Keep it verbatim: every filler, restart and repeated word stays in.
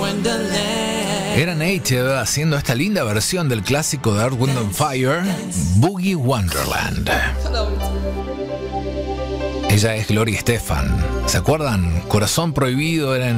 Era Native haciendo esta linda versión del clásico de Earth, Wind and Fire, Boogie Wonderland. Ella es Gloria Estefan. ¿Se acuerdan? Corazón Prohibido era en